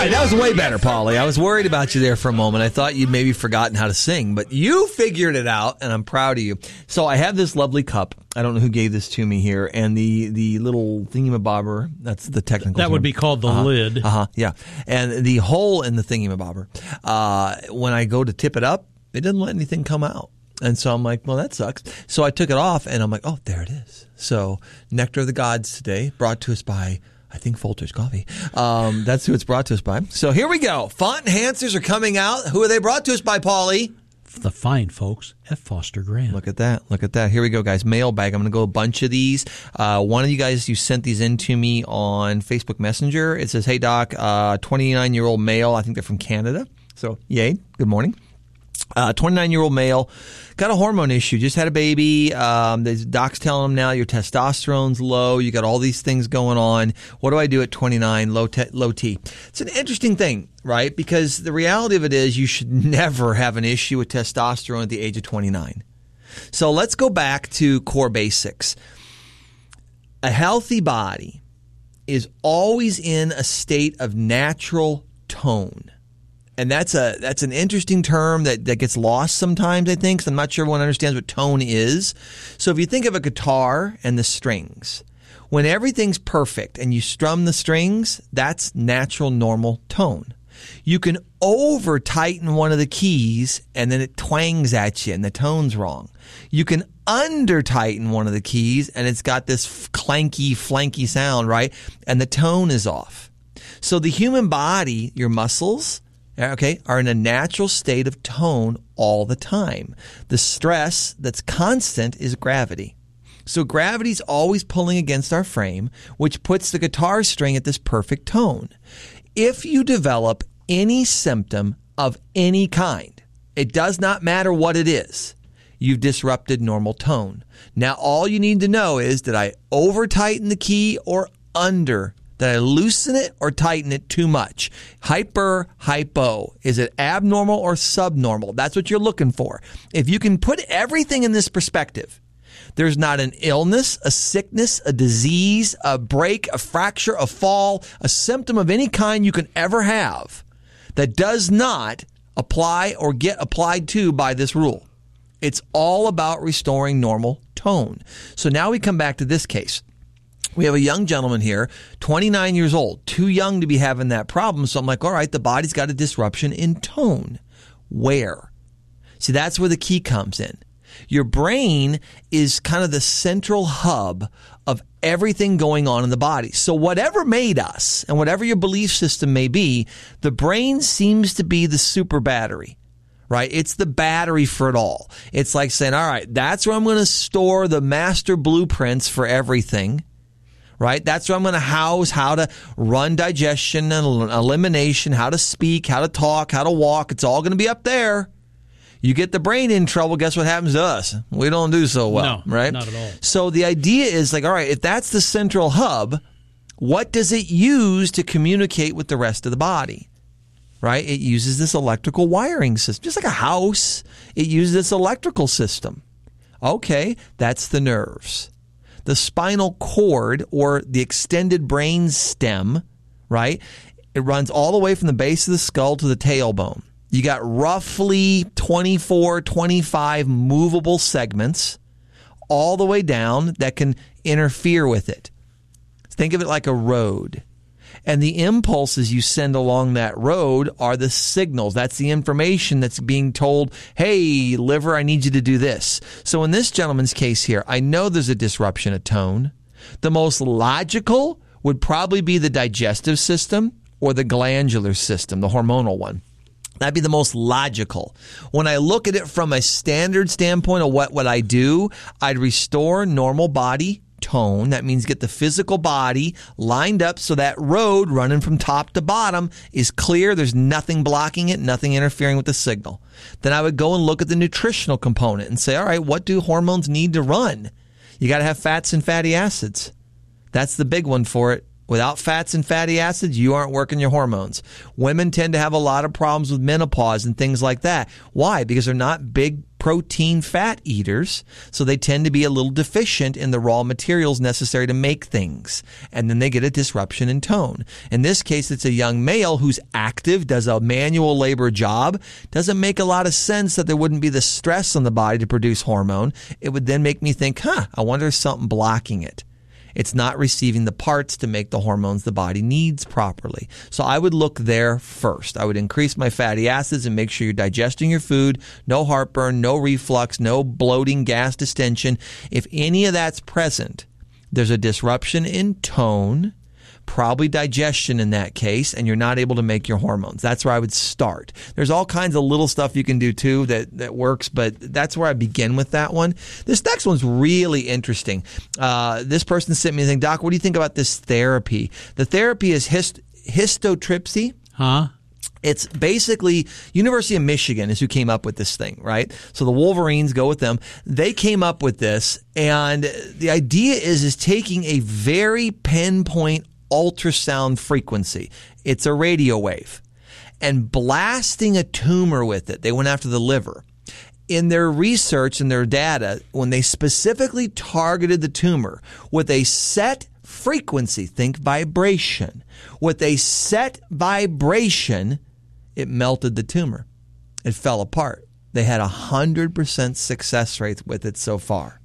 right, that was way better, Paulie. I was worried about you there for a moment. I thought you'd maybe forgotten how to sing, but you figured it out, and I'm proud of you. So I have this lovely cup. I don't know who gave this to me here, and the little thingamabobber, that's the technical term. That would be called the lid. Yeah. And the hole in the thingamabobber, when I go to tip it up, it doesn't let anything come out. And so I'm like, well, that sucks. So I took it off, and I'm like, oh, there it is. So Nectar of the Gods today, brought to us by, I think, Folgers Coffee. That's who it's brought to us by. So here we go. Font enhancers are coming out. Who are they brought to us by, Paulie? The fine folks at Foster Grant. Look at that. Look at that. Here we go, guys. Mailbag. I'm going to go a bunch of these. One of you guys, you sent these in to me on Facebook Messenger. It says, hey, Doc, 29-year-old male. I think they're from Canada. So, yay. Good morning. 29-year-old male, got a hormone issue, just had a baby. The doc's telling him now your testosterone's low. You got all these things going on. What do I do at 29, low T? It's an interesting thing, right? Because the reality of it is you should never have an issue with testosterone at the age of 29. So let's go back to core basics. A healthy body is always in a state of natural tone. And that's an interesting term that gets lost sometimes, I think, 'cause I'm not sure everyone understands what tone is. So if you think of a guitar and the strings, when everything's perfect and you strum the strings, that's natural, normal tone. You can over-tighten one of the keys and then it twangs at you and the tone's wrong. You can under-tighten one of the keys and it's got this clanky, flanky sound, right? And the tone is off. So the human body, your muscles, okay, are in a natural state of tone all the time. The stress that's constant is gravity. So gravity's always pulling against our frame, which puts the guitar string at this perfect tone. If you develop any symptom of any kind, it does not matter what it is, you've disrupted normal tone. Now, all you need to know is, did I over-tighten the key or under? Did I loosen it or tighten it too much? Hyper, hypo. Is it abnormal or subnormal? That's what you're looking for. If you can put everything in this perspective, there's not an illness, a sickness, a disease, a break, a fracture, a fall, a symptom of any kind you can ever have that does not apply or get applied to by this rule. It's all about restoring normal tone. So now we come back to this case. We have a young gentleman here, 29 years old, too young to be having that problem. So I'm like, all right, the body's got a disruption in tone. Where? See, that's where the key comes in. Your brain is kind of the central hub of everything going on in the body. So whatever made us and whatever your belief system may be, the brain seems to be the super battery. Right? It's the battery for it all. It's like saying, all right, that's where I'm going to store the master blueprints for everything. Right? That's where I'm going to house how to run digestion and elimination, how to speak, how to talk, how to walk. It's all going to be up there. You get the brain in trouble, guess what happens to us? We don't do so well, no, right? Not at all. So the idea is like, all right, if that's the central hub, what does it use to communicate with the rest of the body? Right? It uses this electrical wiring system, just like a house. It uses this electrical system. Okay, that's the nerves. The spinal cord, or the extended brain stem, right? It runs all the way from the base of the skull to the tailbone. You got roughly 24, 25 movable segments all the way down that can interfere with it. Think of it like a road. And the impulses you send along that road are the signals. That's the information that's being told, hey, liver, I need you to do this. So in this gentleman's case here, I know there's a disruption of tone. The most logical would probably be the digestive system or the glandular system, the hormonal one. That'd be the most logical. When I look at it from a standard standpoint of what would I do, I'd restore normal body tone. That means get the physical body lined up so that road running from top to bottom is clear. There's nothing blocking it, nothing interfering with the signal. Then I would go and look at the nutritional component and say, all right, what do hormones need to run? You got to have fats and fatty acids. That's the big one for it. Without fats and fatty acids, you aren't working your hormones. Women tend to have a lot of problems with menopause and things like that. Why? Because they're not big protein fat eaters, so they tend to be a little deficient in the raw materials necessary to make things. And then they get a disruption in tone. In this case, it's a young male who's active, does a manual labor job. Doesn't make a lot of sense that there wouldn't be the stress on the body to produce hormone. It would then make me think, I wonder if something blocking it. It's not receiving the parts to make the hormones the body needs properly. So I would look there first. I would increase my fatty acids and make sure you're digesting your food. No heartburn, no reflux, no bloating, gas distension. If any of that's present, there's a disruption in tone, probably digestion in that case, and you're not able to make your hormones. That's where I would start. There's all kinds of little stuff you can do too that works, but that's where I begin with that one. This next one's really interesting. This person sent me a thing, Doc, what do you think about this therapy? The therapy is histotripsy. Huh? It's basically University of Michigan is who came up with this thing, right? So the Wolverines, go with them. They came up with this, and the idea is taking a very pinpoint ultrasound frequency. It's a radio wave, and blasting a tumor with it. They went after the liver. In their research and their data, when they specifically targeted the tumor with a set frequency, think vibration, with a set vibration, it melted the tumor. It fell apart. They had 100% success rate with it so far.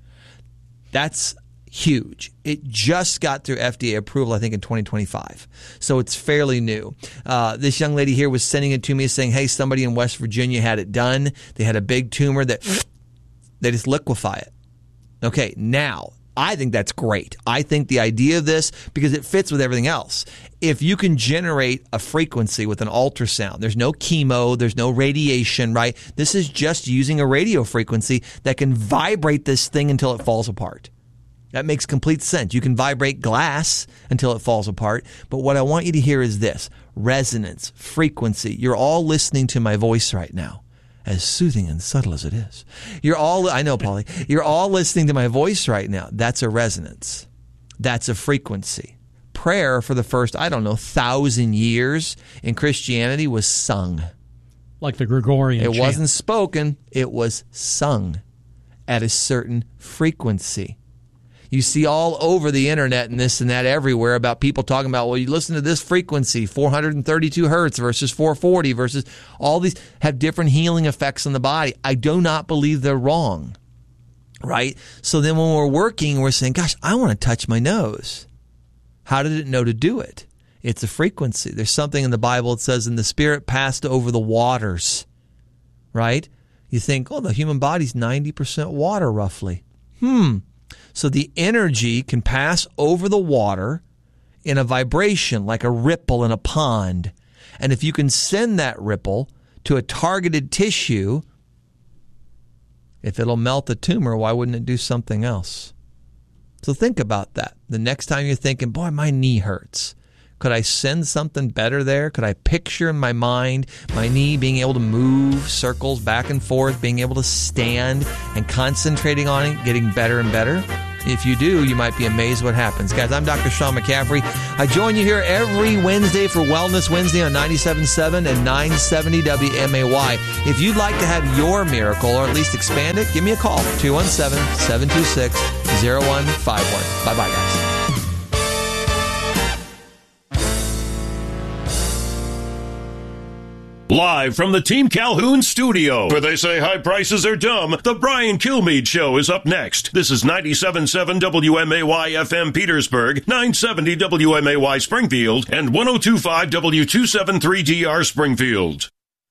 That's huge. It just got through FDA approval, I think, in 2025. So it's fairly new. This young lady here was sending it to me saying, hey, somebody in West Virginia had it done. They had a big tumor that they just liquefy it. Okay, now, I think that's great. I think the idea of this, because it fits with everything else. If you can generate a frequency with an ultrasound, there's no chemo, there's no radiation, right? This is just using a radio frequency that can vibrate this thing until it falls apart. That makes complete sense. You can vibrate glass until it falls apart. But what I want you to hear is this: resonance, frequency. You're all listening to my voice right now, as soothing and subtle as it is. I know, Polly. You're all listening to my voice right now. That's a resonance. That's a frequency. Prayer for the first, 1,000 years in Christianity was sung. Like the Gregorian chant. It wasn't spoken. It was sung at a certain frequency. You see all over the internet and this and that everywhere about people talking about, well, you listen to this frequency, 432 hertz versus 440 versus all these have different healing effects on the body. I do not believe they're wrong, right? So then when we're working, we're saying, gosh, I want to touch my nose. How did it know to do it? It's a frequency. There's something in the Bible that says, and the Spirit passed over the waters, right? You think, the human body's 90% water roughly. So the energy can pass over the water in a vibration like a ripple in a pond. And if you can send that ripple to a targeted tissue, if it'll melt the tumor, why wouldn't it do something else? So think about that. The next time you're thinking, boy, my knee hurts. Could I send something better there? Could I picture in my mind my knee being able to move circles back and forth, being able to stand and concentrating on it, getting better and better? If you do, you might be amazed what happens. Guys, I'm Dr. Sean McCaffrey. I join you here every Wednesday for Wellness Wednesday on 97.7 and 970 WMAY. If you'd like to have your miracle, or at least expand it, give me a call, 217-726-0151. Bye-bye, guys. Live from the Team Calhoun studio, where they say high prices are dumb, the Brian Kilmeade Show is up next. This is 97.7 WMAY FM Petersburg, 970 WMAY Springfield, and 102.5 W273DR Springfield.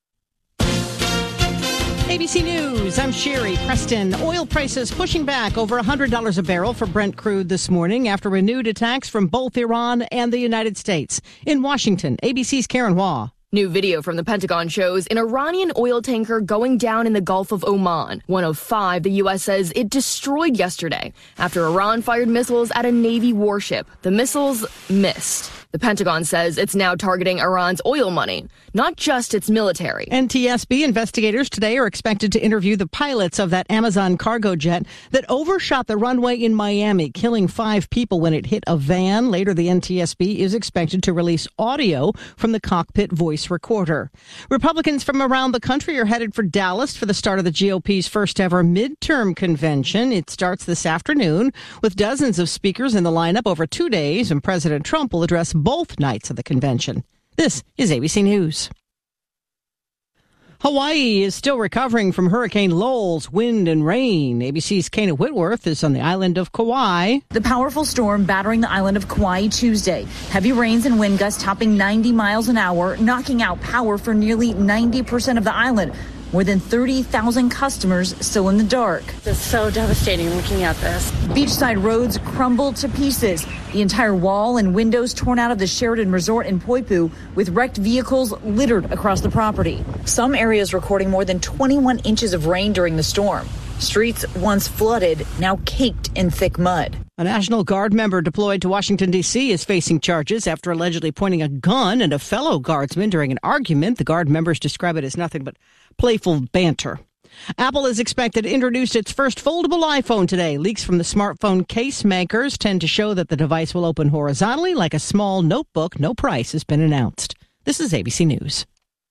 ABC News, I'm Sherry Preston. Oil prices pushing back over $100 a barrel for Brent crude this morning after renewed attacks from both Iran and the United States. In Washington, ABC's Karen Waugh. New video from the Pentagon shows an Iranian oil tanker going down in the Gulf of Oman, one of 5 the U.S. says it destroyed yesterday after Iran fired missiles at a Navy warship. The missiles missed. The Pentagon says it's now targeting Iran's oil money, not just its military. NTSB investigators today are expected to interview the pilots of that Amazon cargo jet that overshot the runway in Miami, killing 5 people when it hit a van. Later, the NTSB is expected to release audio from the cockpit voice recorder. Republicans from around the country are headed for Dallas for the start of the GOP's first ever midterm convention. It starts this afternoon with dozens of speakers in the lineup over 2 days, and President Trump will address both nights of the convention. This is ABC News. Hawaii is still recovering from Hurricane Lowell's wind and rain. ABC's Kana Whitworth is on the island of Kauai. The powerful storm battering the island of Kauai Tuesday. Heavy rains and wind gusts topping 90 miles an hour, knocking out power for nearly 90% of the island. More than 30,000 customers still in the dark. It's so devastating looking at this. Beachside roads crumbled to pieces. The entire wall and windows torn out of the Sheraton Resort in Poipu, with wrecked vehicles littered across the property. Some areas recording more than 21 inches of rain during the storm. Streets once flooded, now caked in thick mud. A National Guard member deployed to Washington, D.C. is facing charges after allegedly pointing a gun at a fellow guardsman during an argument. The Guard members describe it as nothing but playful banter. Apple is expected to introduce its first foldable iPhone today. Leaks from the smartphone case makers tend to show that the device will open horizontally like a small notebook. No price has been announced. This is ABC News.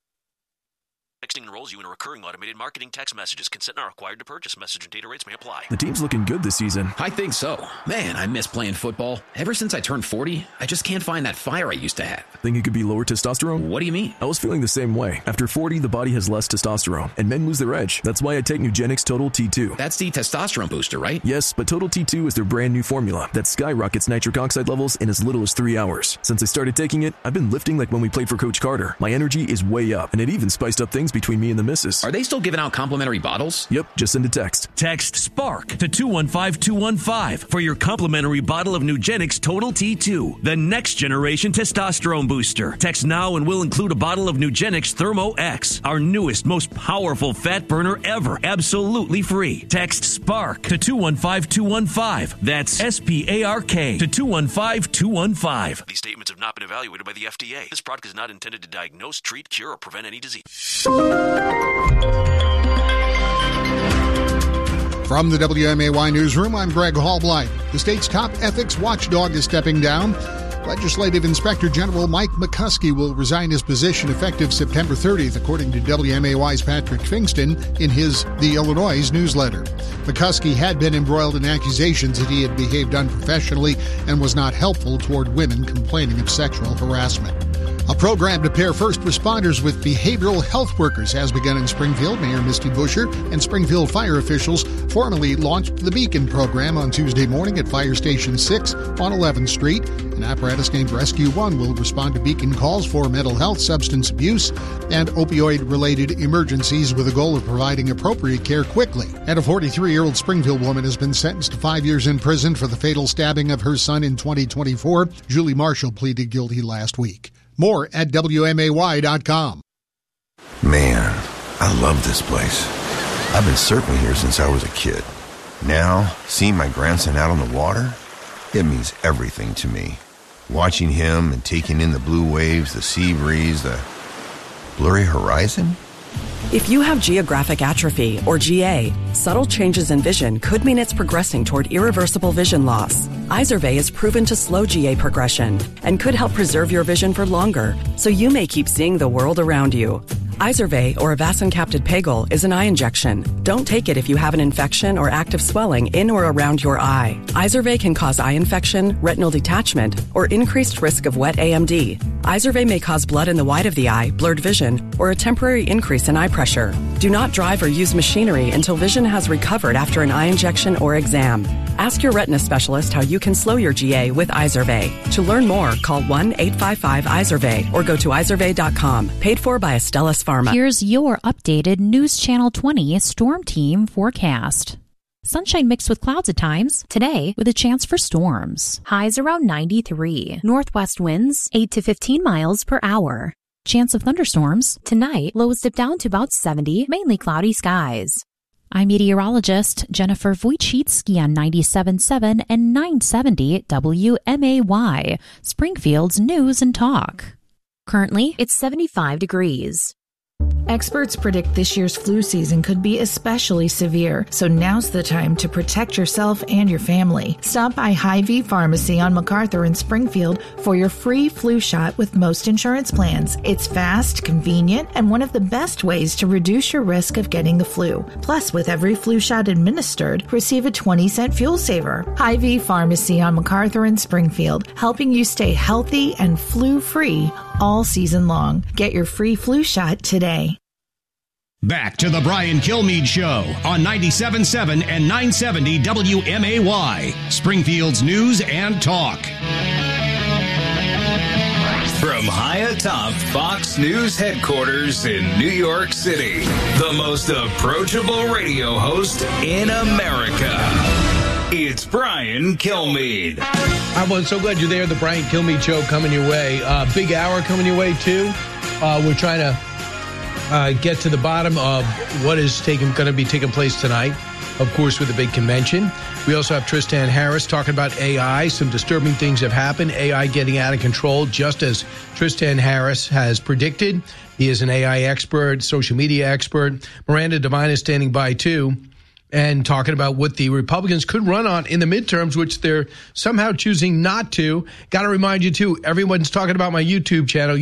Texting enrolls you in a recurring automated marketing text messages. Consent not required to purchase. Message and data rates may apply. The team's looking good this season. I think so. Man, I miss playing football. Ever since I turned 40, I just can't find that fire I used to have. Think it could be lower testosterone? What do you mean? I was feeling the same way. After 40, the body has less testosterone, and men lose their edge. That's why I take Nugenix Total T2. That's the testosterone booster, right? Yes, but Total T2 is their brand new formula that skyrockets nitric oxide levels in as little as 3 hours. Since I started taking it, I've been lifting like when we played for Coach Carter. My energy is way up, and it even spiced up things between me and the missus. Are they still giving out complimentary bottles? Yep, just send a text. Text SPARK to 215-215 for your complimentary bottle of Nugenix Total T2, the next generation testosterone booster. Text now and we'll include a bottle of Nugenix Thermo X, our newest, most powerful fat burner ever, absolutely free. Text SPARK to 215-215. That's SPARK to 215-215. These statements have not been evaluated by the FDA. This product is not intended to diagnose, treat, cure, or prevent any disease. From the WMAY newsroom, I'm Greg Hallblight. The state's top ethics watchdog is stepping down. Legislative Inspector General Mike McCuskey will resign his position effective September 30th, according to WMAY's Patrick Fingston in his The Illinois newsletter. McCuskey had been embroiled in accusations that he had behaved unprofessionally and was not helpful toward women complaining of sexual harassment. A program to pair first responders with behavioral health workers has begun in Springfield. Mayor Misty Buscher and Springfield fire officials formally launched the Beacon program on Tuesday morning at Fire Station 6 on 11th Street. An apparatus named Rescue One will respond to Beacon calls for mental health, substance abuse, and opioid-related emergencies with the goal of providing appropriate care quickly. And a 43-year-old Springfield woman has been sentenced to 5 years in prison for the fatal stabbing of her son in 2024. Julie Marshall pleaded guilty last week. More at WMAY.com. Man, I love this place. I've been surfing here since I was a kid. Now, seeing my grandson out on the water, it means everything to me. Watching him and taking in the blue waves, the sea breeze, the blurry horizon. If you have geographic atrophy, or GA, subtle changes in vision could mean it's progressing toward irreversible vision loss. Izervay is proven to slow GA progression and could help preserve your vision for longer, so you may keep seeing the world around you. Izervay, or avacincaptad pegol, is an eye injection. Don't take it if you have an infection or active swelling in or around your eye. Izervay can cause eye infection, retinal detachment, or increased risk of wet AMD. Izervay may cause blood in the white of the eye, blurred vision, or a temporary increase in eye pressure. Do not drive or use machinery until vision has recovered after an eye injection or exam. Ask your retina specialist how you can slow your GA with Izervay. To learn more, call 1-855-IZERVAY or go to izervay.com. Paid for by Astellas Pharma. Here's your updated News Channel 20 Storm Team forecast. Sunshine mixed with clouds at times. Today, with a chance for storms. Highs around 93. Northwest winds 8 to 15 miles per hour. Chance of thunderstorms. Tonight, lows dip down to about 70. Mainly cloudy skies. I'm meteorologist Jennifer Wojcicki on 97.7 and 970 WMAY, Springfield's News and Talk. Currently, it's 75 degrees. Experts predict this year's flu season could be especially severe, so now's the time to protect yourself and your family. Stop by Hy-Vee Pharmacy on MacArthur in Springfield for your free flu shot with most insurance plans. It's fast, convenient, and one of the best ways to reduce your risk of getting the flu. Plus, with every flu shot administered, receive a 20-cent fuel saver. Hy-Vee Pharmacy on MacArthur in Springfield, helping you stay healthy and flu-free all season long. Get your free flu shot today. Back to the Brian Kilmeade Show on 97.7 and 970 WMAY, Springfield's News and Talk. From high atop Fox News headquarters in New York City, the most approachable radio host in America. It's Brian Kilmeade. I'm so glad you're there. The Brian Kilmeade Show coming your way. Big hour coming your way, too. We're trying to get to the bottom of what is going to be taking place tonight, of course, with the big convention. We also have Tristan Harris talking about AI. Some disturbing things have happened. AI getting out of control, just as Tristan Harris has predicted. He is an AI expert, social media expert. Miranda Devine is standing by, too, and talking about what the Republicans could run on in the midterms, which they're somehow choosing not to. Got to remind you, too, everyone's talking about my YouTube channel,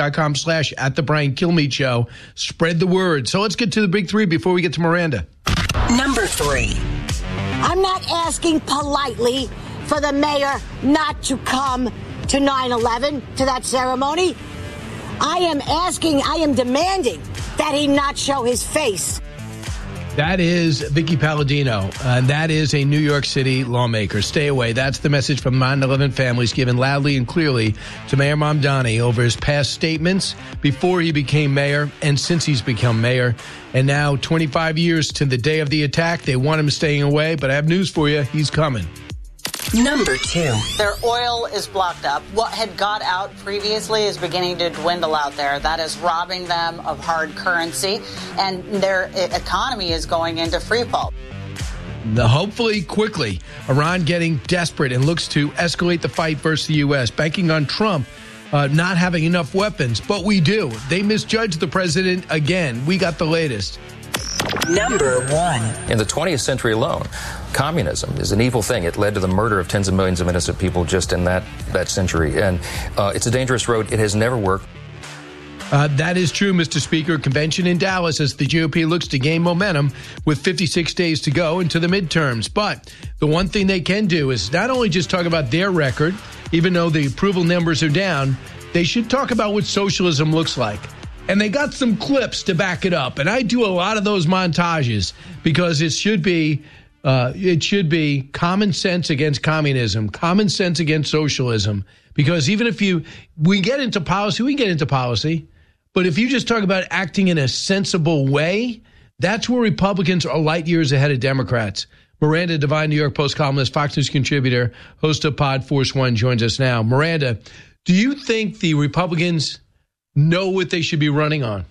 youtube.com/@the-Brian-Kilmeade-Show. Spread the word. So let's get to the big three before we get to Miranda. Number 3. I'm not asking politely for the mayor not to come to 9/11, to that ceremony. I am demanding that he not show his face. That is Vicky Palladino, and that is a New York City lawmaker. Stay away. That's the message from 9/11 families given loudly and clearly to Mayor Mamdani over his past statements before he became mayor and since he's become mayor. And now, 25 years to the day of the attack, they want him staying away, but I have news for you. He's coming. Number 2. Their oil is blocked up. What had got out previously is beginning to dwindle out there. That is robbing them of hard currency, and their economy is going into free fall. Hopefully, quickly, Iran getting desperate and looks to escalate the fight versus the U.S., banking on Trump not having enough weapons. But we do. They misjudged the president again. We got the latest. Number 1. In the 20th century alone, communism is an evil thing. It led to the murder of tens of millions of innocent people just in that century. And it's a dangerous road. It has never worked. That is true, Mr. Speaker. Convention in Dallas as the GOP looks to gain momentum with 56 days to go into the midterms. But the one thing they can do is not only just talk about their record, even though the approval numbers are down, they should talk about what socialism looks like. And they got some clips to back it up. And I do a lot of those montages because it should be common sense against communism, common sense against socialism. Because even if we get into policy, but if you just talk about acting in a sensible way, that's where Republicans are light years ahead of Democrats. Miranda Devine, New York Post columnist, Fox News contributor, host of Pod Force One, joins us now. Miranda, do you think the Republicans know what they should be running on?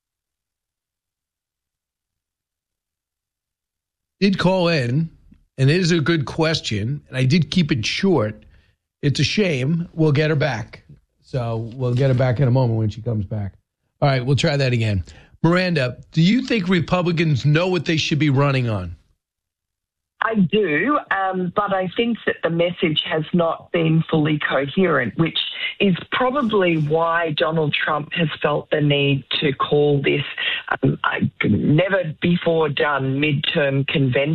Did call in, and it is a good question, and I did keep it short. It's a shame. We'll get her back. So we'll get her back in a moment when she comes back. All right, we'll try that again. Miranda, do you think Republicans know what they should be running on? I do, but I think that the message has not been fully coherent, which is probably why Donald Trump has felt the need to call this never before done midterm convention.